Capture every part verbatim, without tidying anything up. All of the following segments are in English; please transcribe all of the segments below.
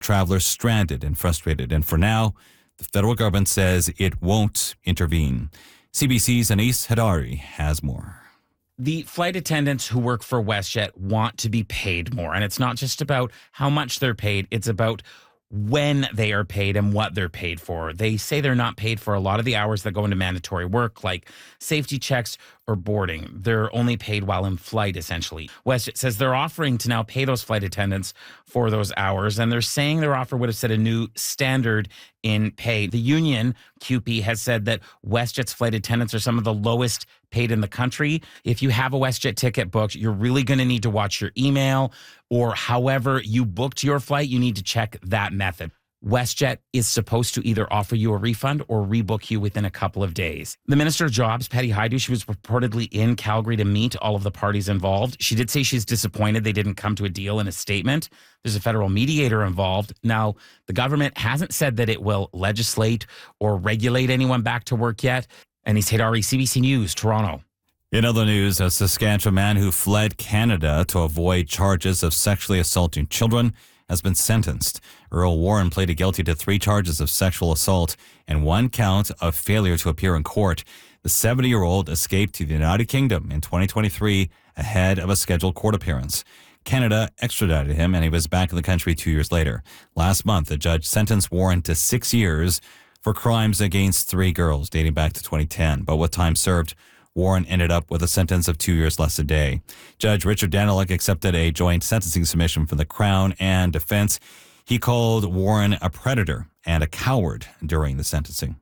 travelers stranded and frustrated. And for now, the federal government says it won't intervene. C B C's Anis Hadari has more. The flight attendants who work for WestJet want to be paid more. And it's not just about how much they're paid. It's about when they are paid and what they're paid for. They say they're not paid for a lot of the hours that go into mandatory work, like safety checks or boarding. They're only paid while in flight, essentially. WestJet says they're offering to now pay those flight attendants for those hours, and they're saying their offer would have set a new standard in pay. The union, C U P E, has said that WestJet's flight attendants are some of the lowest paid in the country. If you have a WestJet ticket booked, you're really going to need to watch your email, or however you booked your flight, you need to check that method. WestJet is supposed to either offer you a refund or rebook you within a couple of days. The Minister of Jobs, Patty Hajdu, she was reportedly in Calgary to meet all of the parties involved. She did say she's disappointed they didn't come to a deal in a statement. There's a federal mediator involved. Now, the government hasn't said that it will legislate or regulate anyone back to work yet. Anis Hadari, C B C News, Toronto. In other news, a Saskatchewan man who fled Canada to avoid charges of sexually assaulting children has been sentenced. Earl Warren pleaded guilty to three charges of sexual assault and one count of failure to appear in court. The seventy-year-old escaped to the United Kingdom in twenty twenty-three ahead of a scheduled court appearance. Canada extradited him, and he was back in the country two years later. Last month, the judge sentenced Warren to six years for crimes against three girls dating back to twenty ten. But with time served, Warren ended up with a sentence of two years less a day. Judge Richard Daniluk accepted a joint sentencing submission from the Crown and defense. He called Warren a predator and a coward during the sentencing.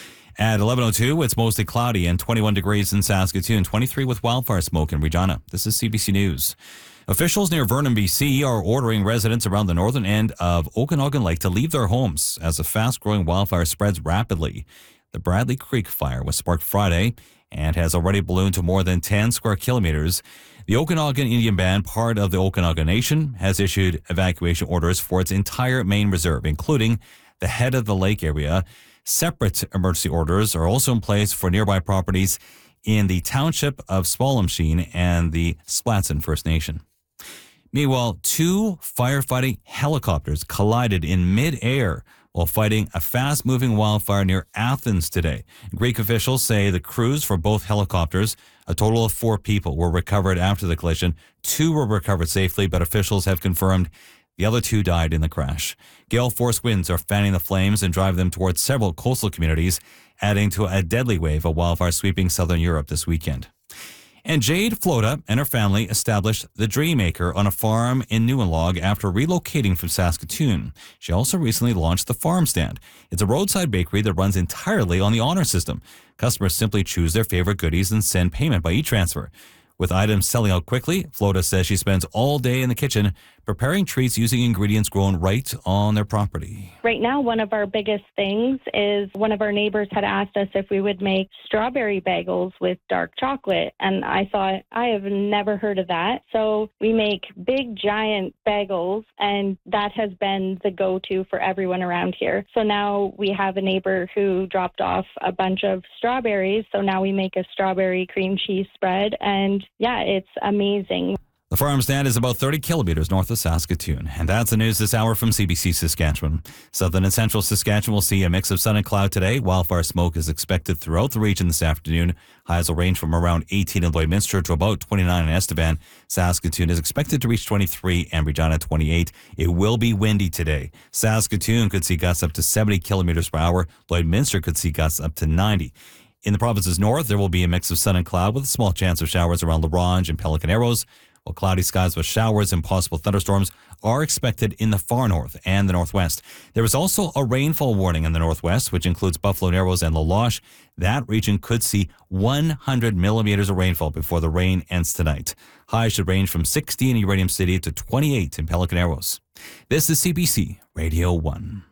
At eleven oh two, it's mostly cloudy and twenty-one degrees in Saskatoon, twenty-three with wildfire smoke in Regina. This is C B C News. Officials near Vernon, B C are ordering residents around the northern end of Okanagan Lake to leave their homes as a fast-growing wildfire spreads rapidly. The Bradley Creek fire was sparked Friday and has already ballooned to more than ten square kilometers. The Okanagan Indian Band, part of the Okanagan Nation, has issued evacuation orders for its entire main reserve, including the head of the lake area. Separate emergency orders are also in place for nearby properties in the township of Swalamsheen and the Splatson First Nation. Meanwhile, two firefighting helicopters collided in mid-air while fighting a fast-moving wildfire near Athens today. Greek officials say the crews for both helicopters, a total of four people, were recovered after the collision. Two were recovered safely, but officials have confirmed the other two died in the crash. Gale force winds are fanning the flames and driving them towards several coastal communities, adding to a deadly wave of wildfire sweeping southern Europe this weekend. And Jade Flota and her family established the Dreammaker on a farm in Newenlog after relocating from Saskatoon. She also recently launched the Farm Stand. It's a roadside bakery that runs entirely on the honor system. Customers simply choose their favorite goodies and send payment by e-transfer. With items selling out quickly, Flota says she spends all day in the kitchen preparing treats using ingredients grown right on their property. Right now, one of our biggest things is one of our neighbors had asked us if we would make strawberry bagels with dark chocolate. And I thought, I have never heard of that. So we make big, giant bagels, and that has been the go-to for everyone around here. So now we have a neighbor who dropped off a bunch of strawberries. So now we make a strawberry cream cheese spread. And yeah, it's amazing. The Farm Stand is about thirty kilometers north of Saskatoon. And that's the news this hour from C B C Saskatchewan. Southern and central Saskatchewan will see a mix of sun and cloud today. Wildfire smoke is expected throughout the region this afternoon. Highs will range from around eighteen in Lloydminster to about twenty-nine in Estevan. Saskatoon is expected to reach twenty-three and Regina twenty-eight. It will be windy today. Saskatoon could see gusts up to seventy kilometers per hour. Lloydminster could see gusts up to ninety. In the province's north, there will be a mix of sun and cloud with a small chance of showers around La Ronge and Pelican Arrows, while cloudy skies with showers and possible thunderstorms are expected in the far north and the northwest. There is also a rainfall warning in the northwest, which includes Buffalo Narrows and La Loche. That region could see one hundred millimeters of rainfall before the rain ends tonight. Highs should range from sixty in Uranium City to twenty-eight in Pelican Arrows. This is C B C Radio one.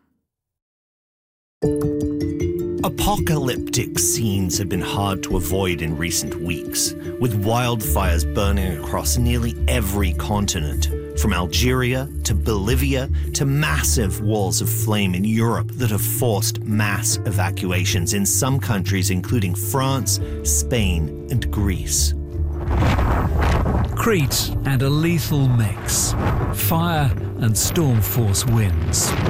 Apocalyptic scenes have been hard to avoid in recent weeks, with wildfires burning across nearly every continent, from Algeria to Bolivia to massive walls of flame in Europe that have forced mass evacuations in some countries, including France, Spain, and Greece. Crete and a lethal mix. Fire and storm force winds.